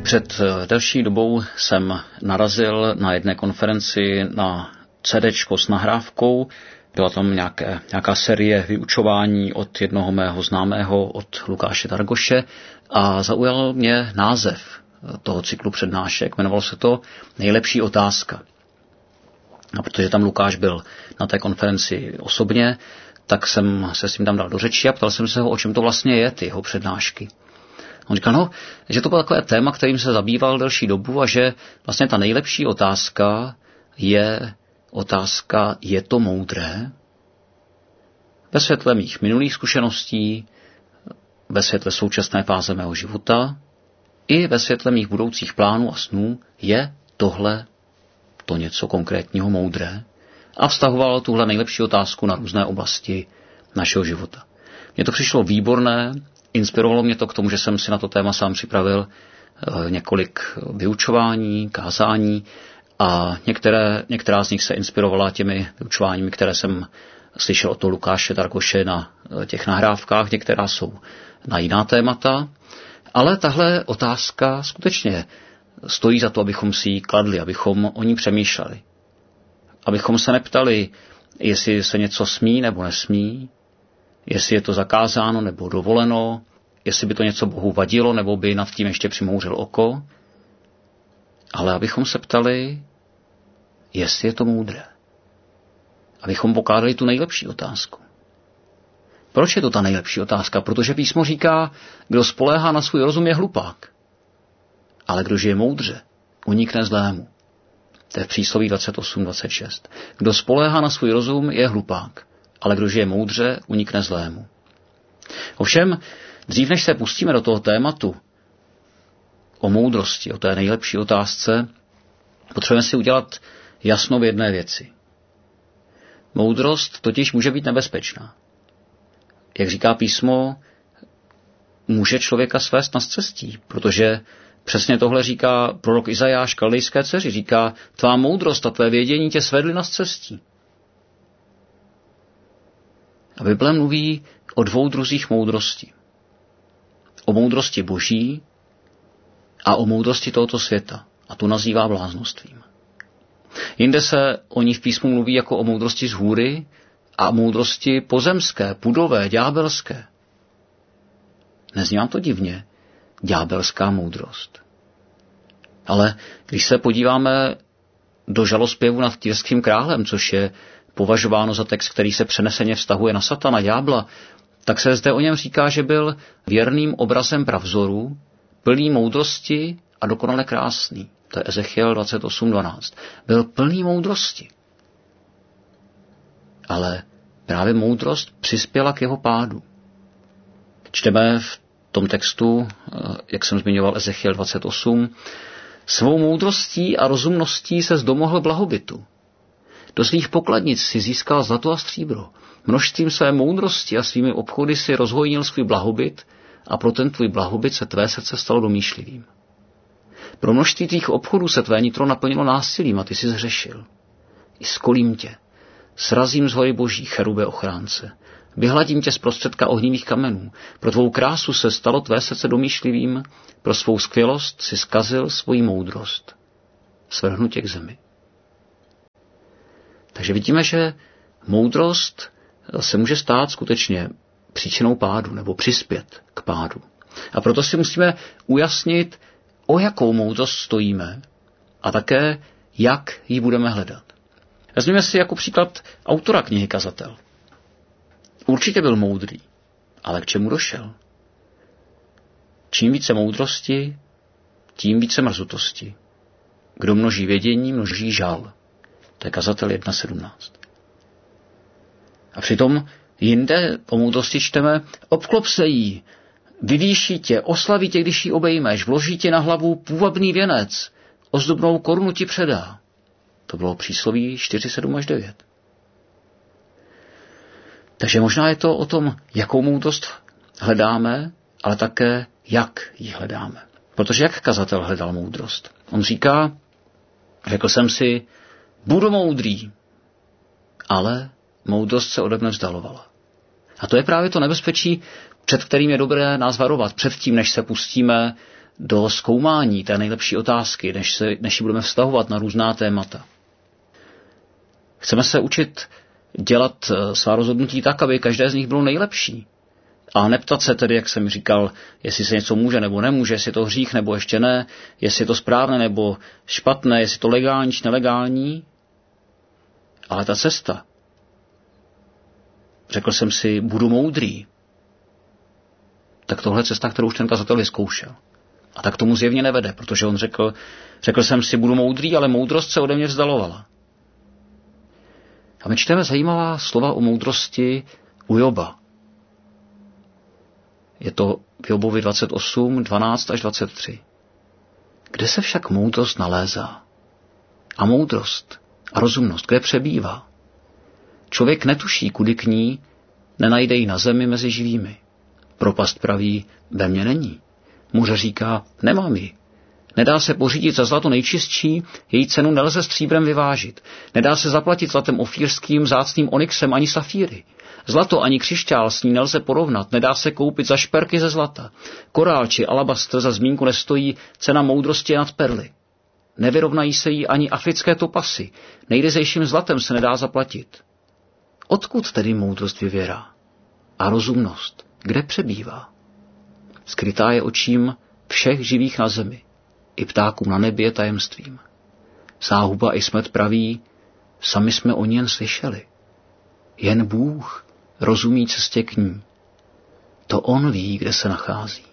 Před delší dobou jsem narazil na jedné konferenci na CDčko s nahrávkou. Byla tam nějaká série vyučování od jednoho mého známého, od Lukáše Dargoše, a zaujal mě název toho cyklu přednášek. Jmenovalo se to Nejlepší otázka. A protože tam Lukáš byl na té konferenci osobně, tak jsem se s ním tam dal do řeči a ptal jsem se ho, o čem to vlastně je, ty jeho přednášky. On říkal, že to bylo takové téma, kterým se zabýval delší dobu, a že vlastně ta nejlepší otázka je otázka, je to moudré? Ve světle mých minulých zkušeností, ve světle současné fáze mého života i ve světle mých budoucích plánů a snů, je tohle to něco konkrétního moudré? A vztahovalo tuhle nejlepší otázku na různé oblasti našeho života. Mně to přišlo výborné, inspirovalo mě to k tomu, že jsem si na to téma sám připravil několik vyučování, kázání, a některá z nich se inspirovala těmi vyučováními, které jsem slyšel od toho Lukáše Dargoše na těch nahrávkách, některá jsou na jiná témata, ale tahle otázka skutečně stojí za to, abychom si ji kladli, abychom o ní přemýšleli. Abychom se neptali, jestli se něco smí nebo nesmí, jestli je to zakázáno nebo dovoleno, jestli by to něco Bohu vadilo nebo by nad tím ještě přimouřil oko, ale abychom se ptali, jestli je to moudré. Abychom pokládali tu nejlepší otázku. Proč je to ta nejlepší otázka? Protože písmo říká, kdo spoléhá na svůj rozum, je hlupák. Ale kdo žije moudře, unikne zlému. To je v přísloví 28:26. Kdo spoléhá na svůj rozum, je hlupák. Ale kdo žije moudře, unikne zlému. Ovšem, dřív než se pustíme do toho tématu o moudrosti, o té nejlepší otázce, potřebujeme si udělat jasno v jedné věci. Moudrost totiž může být nebezpečná. Jak říká písmo, může člověka svést na scestí, protože přesně tohle říká prorok Izajáš kaldejské dceři. Říká, tvá moudrost a tvé vědění tě svedly na scestí. A Bible mluví o dvou druzích moudrosti. O moudrosti boží a o moudrosti tohoto světa. A tu nazývá bláznostvím. Jinde se o ní v písmu mluví jako o moudrosti z hůry a moudrosti pozemské, pudové, ďábelské. Nezní vám to divně? Ďábelská moudrost. Ale když se podíváme do žalospěvu nad Tyrským králem, což je považováno za text, který se přeneseně vztahuje na satana, ďábla, tak se zde o něm říká, že byl věrným obrazem pravzoru, plný moudrosti a dokonale krásný. To je Ezechiel 28:12. Byl plný moudrosti. Ale právě moudrost přispěla k jeho pádu. Čteme v tom textu, jak jsem zmiňoval, Ezechiel 28, svou moudrostí a rozumností se zdomohl blahobytu. Do svých pokladnic si získal zlato a stříbro. Množstvím své moudrosti a svými obchody si rozhojnil svůj blahobyt a pro ten tvůj blahobyt se tvé srdce stalo domýšlivým. Pro množství tvých obchodů se tvé nitro naplnilo násilím a ty si zhřešil. I skolím tě, srazím z hory boží, cherube ochránce. Vyhladím tě z prostředka ohnivých kamenů. Pro tvou krásu se stalo tvé srdce domýšlivým, pro svou skvělost si zkazil svoji moudrost. Svrhnu tě k zemi. Takže vidíme, že moudrost se může stát skutečně příčinou pádu nebo přispět k pádu. A proto si musíme ujasnit, o jakou moudrost stojíme a také, jak ji budeme hledat. Vezměme si jako příklad autora knihy Kazatel. Určitě byl moudrý, ale k čemu došel? Čím více moudrosti, tím více mrzutosti. Kdo množí vědění, množí žal. To je Kazatel 1:17. A přitom jinde o moudrosti čteme, obklop se jí, vyvýší tě, oslaví tě, když ji obejmeš, vloží tě na hlavu půvabný věnec, ozdobnou korunu ti předá. To bylo přísloví 4:7-9. Takže možná je to o tom, jakou moudrost hledáme, ale také, jak ji hledáme. Protože jak kazatel hledal moudrost? On říká, řekl jsem si, budu moudrý, ale moudrost se ode mne vzdalovala. A to je právě to nebezpečí, před kterým je dobré nás varovat, před tím, než se pustíme do zkoumání té nejlepší otázky, než ji budeme vztahovat na různá témata. Chceme se učit dělat svá rozhodnutí tak, aby každé z nich bylo nejlepší. A neptat se tedy, jak jsem říkal, jestli se něco může nebo nemůže, jestli je to hřích nebo ještě ne, jestli je to správné nebo špatné, jestli je to legální či nelegální. Ale ta cesta, řekl jsem si, budu moudrý, tak tohle je cesta, kterou už ten kazatel vyzkoušel. A tak tomu zjevně nevede, protože on řekl jsem si, budu moudrý, ale moudrost se ode mě vzdalovala. A my čteme zajímavá slova o moudrosti u Joba. Je to v Jobovi 28, 12 až 23. Kde se však moudrost nalézá? A moudrost a rozumnost, kde přebývá? Člověk netuší, kudy k ní, nenajde ji na zemi mezi živými. Propast praví, ve mně není. Muže říká, nemám ji. Nedá se pořídit za zlato nejčistší, její cenu nelze stříbrem vyvážit. Nedá se zaplatit zlatem ofírským, vzácným onyxem ani safíry. Zlato ani křišťál s ní nelze porovnat, nedá se koupit za šperky ze zlata. Korál či alabastr za zmínku nestojí, cena moudrosti je nad perly. Nevyrovnají se jí ani africké topasy, nejryzejším zlatem se nedá zaplatit. Odkud tedy moudrost vyvěrá? A rozumnost, kde přebývá? Skrytá je očím všech živých na zemi, i ptákům na nebi je tajemstvím. Záhuba i smet praví, sami jsme o ní jen slyšeli. Jen Bůh rozumí cestě k ní. To on ví, kde se nachází.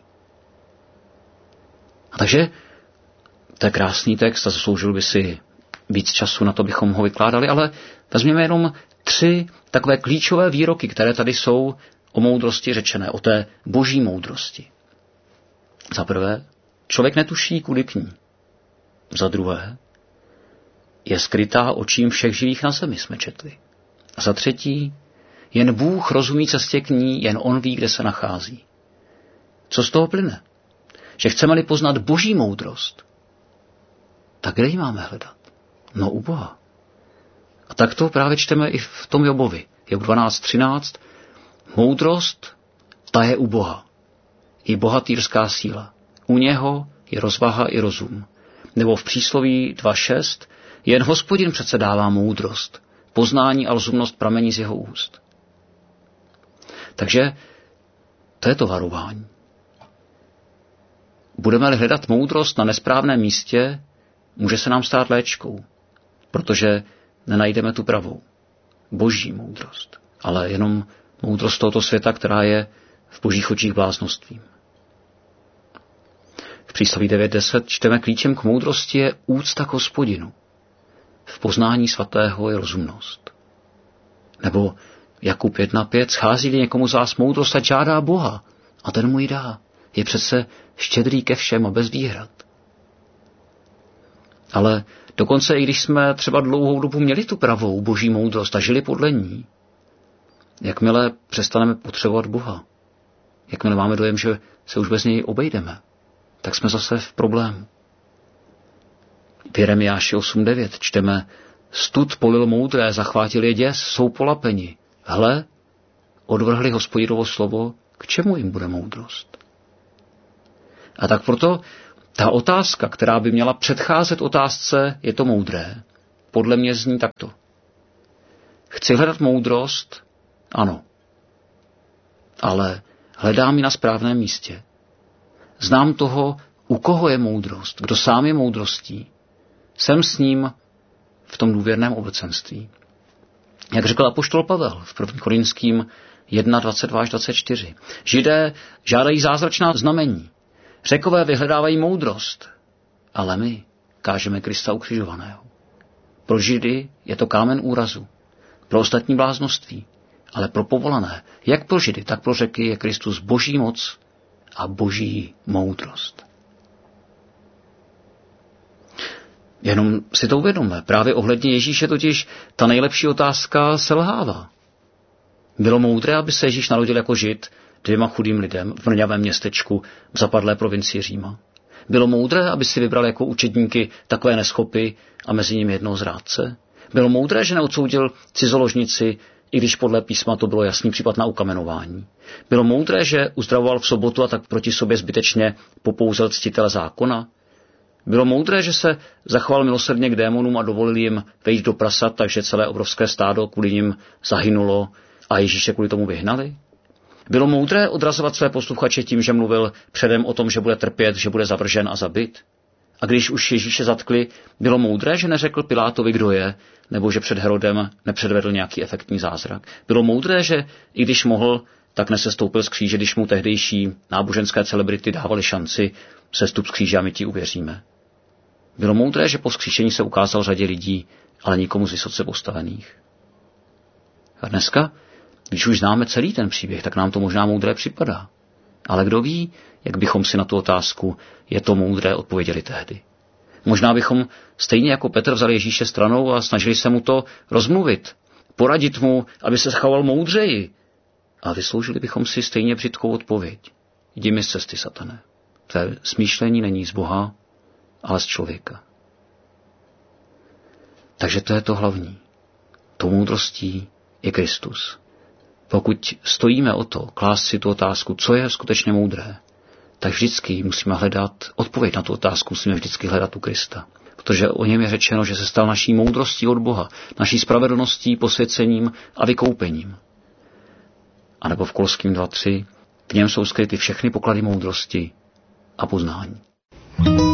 A takže to je krásný text a zasloužil by si víc času na to, bychom ho vykládali, ale vezměme jenom 3 takové klíčové výroky, které tady jsou o moudrosti řečené, o té boží moudrosti. Za prvé, člověk netuší, kudy k ní. Za druhé, je skrytá očím všech živých na zemi, jsme četli. A za třetí, jen Bůh rozumí cestě k ní, jen on ví, kde se nachází. Co z toho plyne? Že chceme-li poznat boží moudrost, tak kde ji máme hledat? No u Boha. A tak to právě čteme i v tom Jobovi. Job 12.13. Moudrost, ta je u Boha. Je bohatýrská síla. U něho je rozvaha i rozum. Nebo v přísloví 2.6. Jen Hospodin přece dává moudrost. Poznání a rozumnost pramení z jeho úst. Takže to je to varování. Budeme-li hledat moudrost na nesprávném místě, může se nám stát léčkou, protože nenajdeme tu pravou, boží moudrost, ale jenom moudrost tohoto světa, která je v božích očích bláznostvím. V přísloví 9.10 čteme, klíčem k moudrosti je úcta k Hospodinu. V poznání svatého je rozumnost. Nebo Jakub 1.5, schází-li někomu z vás moudrost a žádá Boha a ten mu ji dá. Je přece štědrý ke všem a bez výhrad. Ale dokonce i když jsme třeba dlouhou dobu měli tu pravou boží moudrost a žili podle ní, jakmile přestaneme potřebovat Boha, jakmile máme dojem, že se už bez něj obejdeme, tak jsme zase v problému. V Jeremiáši 8.9 čteme, stud polil moudré, zachvátil je děs, jsou polapeni. Hle, odvrhli Hospodinovo slovo, k čemu jim bude moudrost? A tak proto ta otázka, která by měla předcházet otázce, je to moudré, podle mě zní takto. Chci hledat moudrost? Ano. Ale hledám ji na správném místě. Znám toho, u koho je moudrost, kdo sám je moudrostí. Jsem s ním v tom důvěrném obecenství. Jak řekl apoštol Pavel v 1. Korinským 1.22-24. Židé žádají zázračná znamení. Řekové vyhledávají moudrost, ale my kážeme Krista ukřižovaného. Pro Židy je to kámen úrazu, pro ostatní bláznoství, ale pro povolané, jak pro Židy, tak pro Řeky je Kristus boží moc a boží moudrost. Jenom si to uvědomme, právě ohledně Ježíše totiž ta nejlepší otázka selhává. Bylo moudré, aby se Ježíš narodil jako Žid 2 chudým lidem v mrňavém městečku v zapadlé provincii Říma. Bylo moudré, aby si vybral jako učedníky takové neschopy a mezi nimi jednoho zrádce. Bylo moudré, že neodsoudil cizoložnici i když podle písma to bylo jasný případ na ukamenování. Bylo moudré, že uzdravoval v sobotu a tak proti sobě zbytečně popouzel ctitele zákona? Bylo moudré, že se zachoval milosrdně k démonům a dovolil jim vejít do prasat, takže celé obrovské stádo kvůli nim zahynulo a Ježíše kvůli tomu vyhnali? Bylo moudré odrazovat své posluchače tím, že mluvil předem o tom, že bude trpět, že bude zavržen a zabit? A když už Ježíše zatkli, bylo moudré, že neřekl Pilátovi, kdo je, nebo že před Herodem nepředvedl nějaký efektní zázrak? Bylo moudré, že i když mohl, tak nesestoupil z kříže, když mu tehdejší náboženské celebrity dávali šanci sestup z kříže a my ti uvěříme? Bylo moudré, že po vzkříšení se ukázal řadě lidí, ale nikomu z vysoce postavených? A dneska, když už známe celý ten příběh, tak nám to možná moudré připadá. Ale kdo ví, jak bychom si na tu otázku, je to moudré, odpověděli tehdy. Možná bychom stejně jako Petr vzali Ježíše stranou a snažili se mu to rozmluvit, poradit mu, aby se zachoval moudřeji. A vysloužili bychom si stejně břitkou odpověď. Jdi mi z cesty, satane. Tvé smýšlení není z Boha, ale z člověka. Takže to je to hlavní. Tou moudrostí je Kristus. Pokud stojíme o to, klást si tu otázku, co je skutečně moudré, tak vždycky musíme hledat odpověď na tu otázku, musíme vždycky hledat u Krista. Protože o něm je řečeno, že se stal naší moudrostí od Boha, naší spravedlností, posvěcením a vykoupením. A nebo v Kolským 2:3, v něm jsou skryty všechny poklady moudrosti a poznání.